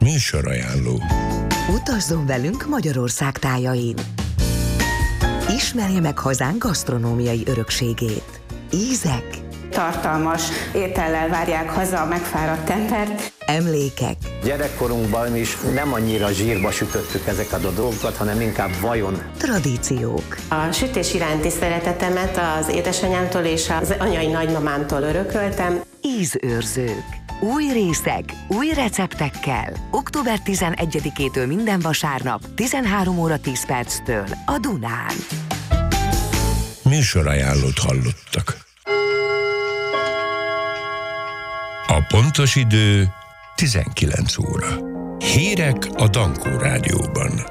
Műsorajánló. Utazzon velünk Magyarország tájain. Ismerje meg hazánk gasztronómiai örökségét. Ízek, tartalmas étellel várják haza a megfáradt embert. Emlékek. Gyerekkorunkban is nem annyira zsírba sütöttük ezeket a dolgokat, hanem inkább vajon. Tradíciók. A sütés iránti szeretetemet az édesanyámtól és az anyai nagymamámtól örököltem. Ízőrzők. Új részek, új receptekkel. Október 11-től minden vasárnap 13 óra 10 perctől a Dunán. Műsorajánlót hallottak. A pontos idő 19 óra. Hírek a Dankó Rádióban.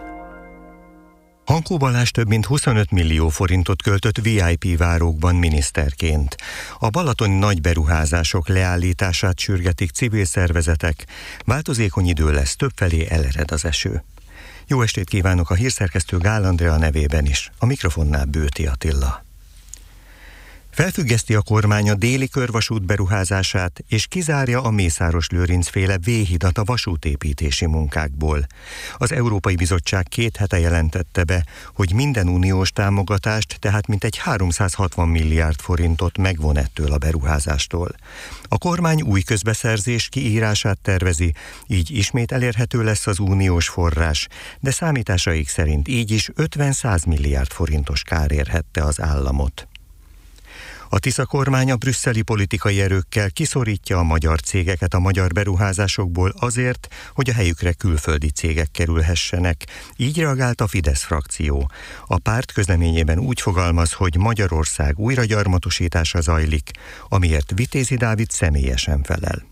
Hankó Balázs több mint 25 millió forintot költött VIP várókban miniszterként. A balatoni nagy beruházások leállítását sürgetik civil szervezetek. Változékony idő lesz, többfelé elered az eső. Jó estét kívánok a hírszerkesztő Gál Andrea nevében is. A mikrofonnál Bőti Attila. Felfüggeszti a kormány a déli körvasút beruházását, és kizárja a Mészáros Lőrinc-féle V-hidat a vasútépítési munkákból. Az Európai Bizottság 2 hete jelentette be, hogy minden uniós támogatást, tehát mintegy 360 milliárd forintot megvon ettől a beruházástól. A kormány új közbeszerzés kiírását tervezi, így ismét elérhető lesz az uniós forrás, de számításaik szerint így is 50-100 milliárd forintos kár érhette az államot. A Tisza kormány a brüsszeli politikai erőkkel kiszorítja a magyar cégeket a magyar beruházásokból azért, hogy a helyükre külföldi cégek kerülhessenek. Így reagált a Fidesz frakció. A párt közleményében úgy fogalmaz, hogy Magyarország újragyarmatosítása zajlik, amiért Vitézi Dávid személyesen felel.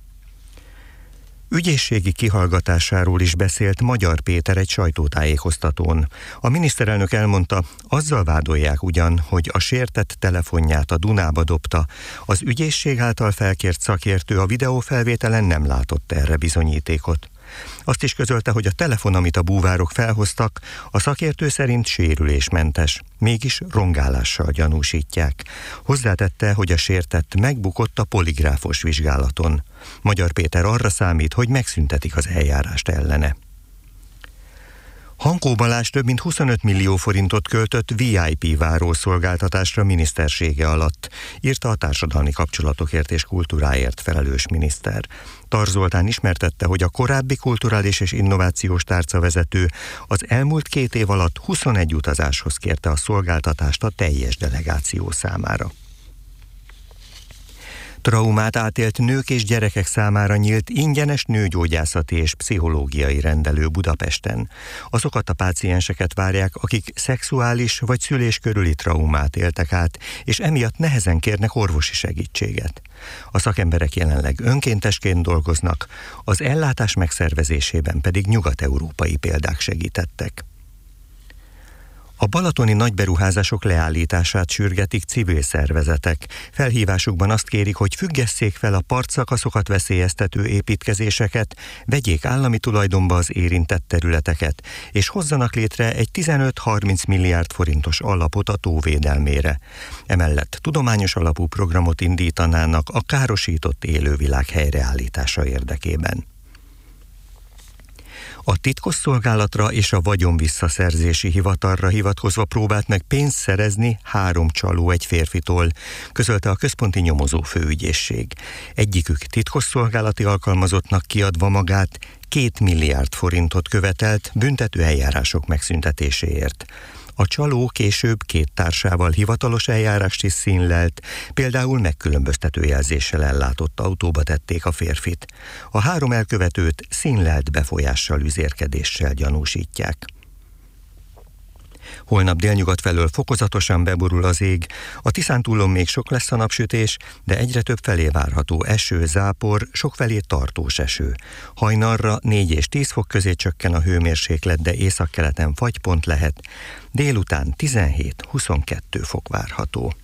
Ügyészségi kihallgatásáról is beszélt Magyar Péter egy sajtótájékoztatón. A miniszterelnök elmondta, azzal vádolják ugyan, hogy a sértett telefonját a Dunába dobta. Az ügyészség által felkért szakértő a videófelvételen nem látott erre bizonyítékot. Azt is közölte, hogy a telefon, amit a búvárok felhoztak, a szakértő szerint sérülésmentes, mégis rongálással gyanúsítják. Hozzátette, hogy a sértett megbukott a poligráfos vizsgálaton. Magyar Péter arra számít, hogy megszüntetik az eljárást ellene. Hankó Balázs több mint 25 millió forintot költött VIP várószolgáltatásra minisztersége alatt, írta a társadalmi kapcsolatokért és kultúráért felelős miniszter. Tar Zoltán ismertette, hogy a korábbi kulturális és innovációs tárcavezető az elmúlt 2 év alatt 21 utazáshoz kérte a szolgáltatást a teljes delegáció számára. Traumát átélt nők és gyerekek számára nyílt ingyenes nőgyógyászati és pszichológiai rendelő Budapesten. Azokat a pácienseket várják, akik szexuális vagy szülés körüli traumát éltek át, és emiatt nehezen kérnek orvosi segítséget. A szakemberek jelenleg önkéntesként dolgoznak, az ellátás megszervezésében pedig nyugat-európai példák segítettek. A balatoni nagyberuházások leállítását sürgetik civil szervezetek. Felhívásukban azt kérik, hogy függesszék fel a partszakaszokat veszélyeztető építkezéseket, vegyék állami tulajdonba az érintett területeket, és hozzanak létre egy 15-30 milliárd forintos alapot a tó védelmére. Emellett tudományos alapú programot indítanának a károsított élővilág helyreállítása érdekében. A titkosszolgálatra és a vagyonvisszaszerzési hivatalra hivatkozva próbált meg pénzt szerezni 3 csaló egy férfitól, közölte a központi nyomozó főügyészség. Egyikük titkosszolgálati alkalmazottnak kiadva magát 2 milliárd forintot követelt büntető eljárások megszüntetéséért. A csaló később 2 társával hivatalos eljárást is színlelt, például megkülönböztető jelzéssel ellátott autóba tették a férfit. A 3 elkövetőt színlelt befolyással, üzérkedéssel gyanúsítják. Holnap délnyugat felől fokozatosan beborul az ég, a Tiszántúlon még sok lesz a napsütés, de egyre több felé várható eső, zápor, sokfelé tartós eső. Hajnalra 4 és 10 fok közé csökken a hőmérséklet, de északkeleten fagypont lehet, délután 17-22 fok várható.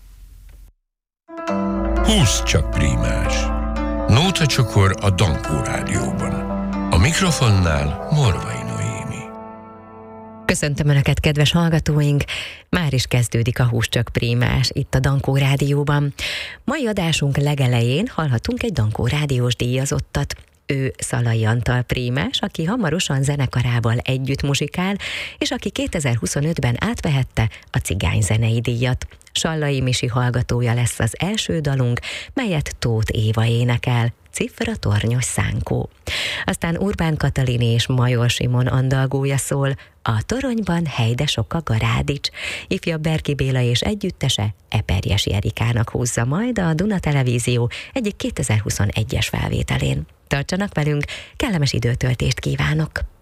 Húsz csak prímás. Nóta csokor a Dankó Rádióban. A mikrofonnál Morvai Noémi. Köszöntöm Önöket, kedves hallgatóink! Már is kezdődik a Húsz csak prímás itt a Dankó Rádióban. Mai adásunk legelején hallhatunk egy Dankó rádiós díjazottat. Ő Szalai Antal prímás, aki hamarosan zenekarával együtt muzsikál, és aki 2025-ben átvehette a cigányzenei díjat. Sallai Misi hallgatója lesz az első dalunk, melyet Tóth Éva énekel, Cifra tornyos szánkó. Aztán Urbán Katalin és Major Simon andalgója szól, a toronyban helyde sok a garádics. Ifjabb Berki Béla és együttese Eperjesi Erikának húzza majd a Duna Televízió egyik 2021-es felvételén. Tartsanak velünk, kellemes időtöltést kívánok!